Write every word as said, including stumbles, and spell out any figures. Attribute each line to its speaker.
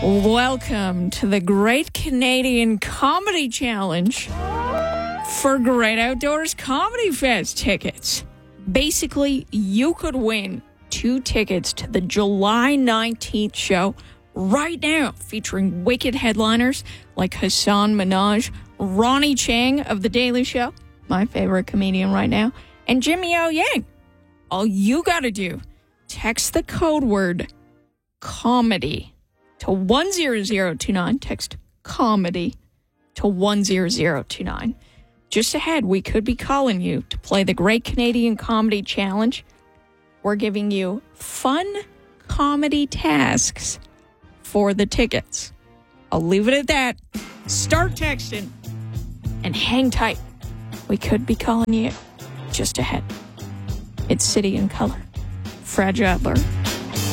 Speaker 1: Welcome to the Great Canadian Comedy Challenge for Great Outdoors Comedy Fest tickets. Basically, you could win two tickets to the July nineteenth show right now, featuring wicked headliners like Hassan Minaj, Ronnie Chang of The Daily Show, my favorite comedian right now, and Jimmy O Yang. All you gotta do, text the code word comedy to one zero zero two nine. Text comedy to one zero zero two nine. Just ahead, we could be calling you to play the Great Canadian Comedy Challenge. We're giving you fun comedy tasks for the tickets. I'll leave it at that. Start texting and hang tight. We could be calling you just ahead. It's City and Color. Fragile Bird.